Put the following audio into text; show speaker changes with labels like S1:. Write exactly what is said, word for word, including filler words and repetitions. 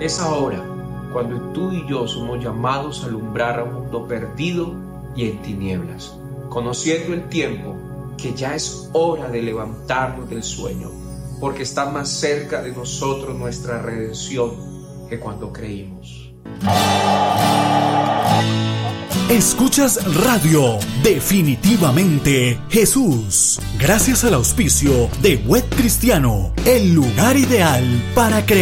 S1: Es ahora cuando tú y yo somos llamados a alumbrar a un mundo perdido y en tinieblas, conociendo el tiempo que ya es hora de levantarnos del sueño, porque está más cerca de nosotros nuestra redención que cuando creímos.
S2: Escuchas Radio Definitivamente Jesús, gracias al auspicio de Web Cristiano, el lugar ideal para creer.